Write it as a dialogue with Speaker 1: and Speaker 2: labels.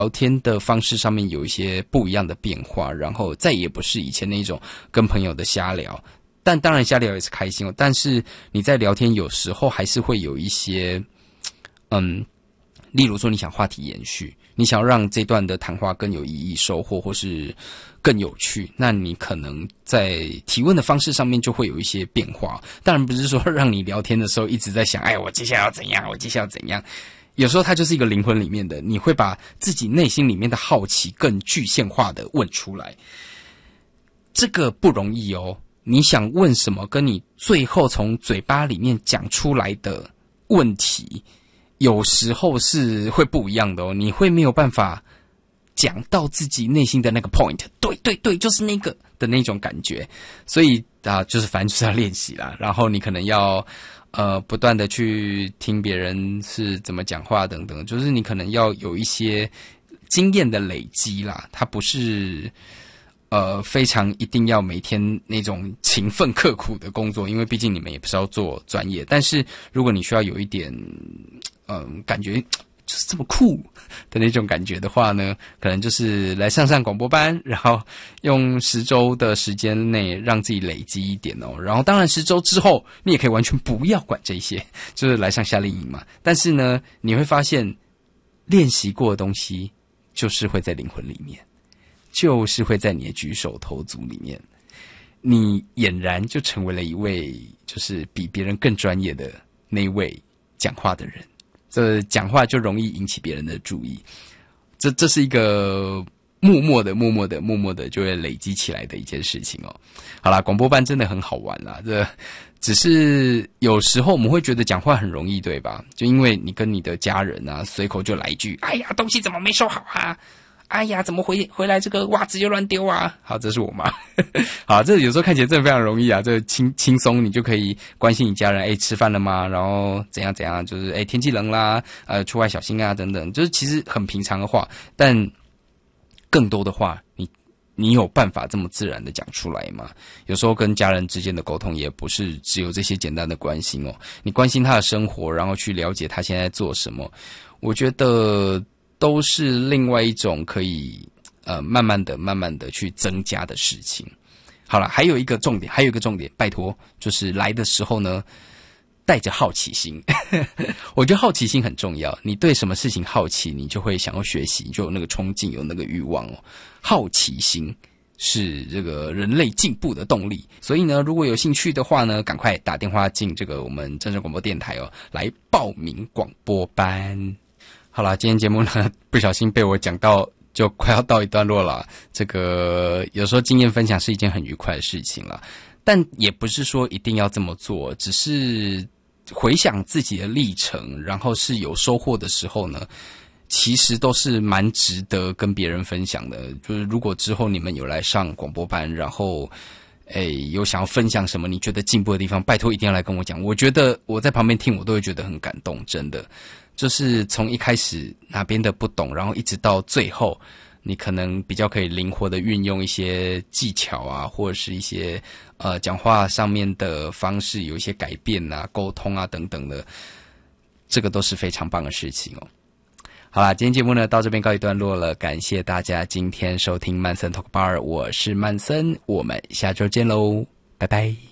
Speaker 1: 聊天的方式上面有一些不一样的变化，然后再也不是以前那种跟朋友的瞎聊，但当然瞎聊也是开心哦。但是你在聊天有时候还是会有一些，例如说你想话题延续，你想要让这段的谈话更有意义、收获或是更有趣，那你可能在提问的方式上面就会有一些变化。当然不是说让你聊天的时候一直在想，哎，我接下来要怎样，我接下来要怎样。有时候它就是一个灵魂里面的，你会把自己内心里面的好奇更具象化的问出来，这个不容易哦。你想问什么，跟你最后从嘴巴里面讲出来的问题，有时候是会不一样的哦。你会没有办法讲到自己内心的那个 point， 对，就是那个的那种感觉。所以就是反正就是要练习啦，然后你可能要不断的去听别人是怎么讲话等等，就是你可能要有一些经验的累积啦，它不是非常一定要每天那种勤奋刻苦的工作，因为毕竟你们也不是要做专业。但是如果你需要有一点感觉就是这么酷的那种感觉的话呢，可能就是来上广播班，然后用10周的时间内让自己累积一点哦。然后当然10周之后你也可以完全不要管这些，就是来上夏令营嘛。但是呢，你会发现练习过的东西就是会在灵魂里面，就是会在你的举手投足里面，你俨然就成为了一位就是比别人更专业的那位讲话的人。这讲话就容易引起别人的注意，这是一个默默的就会累积起来的一件事情哦。好啦，广播班真的很好玩啦，这只是有时候我们会觉得讲话很容易，对吧？就因为你跟你的家人啊，随口就来一句，哎呀，东西怎么没收好啊？哎呀，怎么回来这个袜子就乱丢啊？好，这是我妈。好，这有时候看起来真的非常容易啊，这轻松，你就可以关心你家人，吃饭了吗？然后怎样，就是天气冷啦，出外小心啊，等等，就是其实很平常的话，但更多的话，你有办法这么自然的讲出来吗？有时候跟家人之间的沟通也不是只有这些简单的关心哦，你关心他的生活，然后去了解他现在做什么，我觉得都是另外一种可以慢慢的去增加的事情。好了，还有一个重点，拜托，就是来的时候呢，带着好奇心。我觉得好奇心很重要，你对什么事情好奇，你就会想要学习，就有那个冲劲，有那个欲望哦。好奇心是这个人类进步的动力，所以呢，如果有兴趣的话呢，赶快打电话进这个我们真正广播电台哦，来报名广播班。好啦，今天节目呢不小心被我讲到就快要到一段落了。这个有时候经验分享是一件很愉快的事情啦，但也不是说一定要这么做，只是回想自己的历程，然后是有收获的时候呢，其实都是蛮值得跟别人分享的。就是如果之后你们有来上广播班，然后有想要分享什么你觉得进步的地方，拜托一定要来跟我讲。我觉得我在旁边听我都会觉得很感动，真的。就是从一开始哪边的不懂，然后一直到最后，你可能比较可以灵活的运用一些技巧啊，或者是一些讲话上面的方式有一些改变啊，沟通啊等等的，这个都是非常棒的事情哦。好啦，今天节目呢到这边告一段落了，感谢大家今天收听曼森 Talk Bar， 我是曼森，我们下周见喽，拜拜。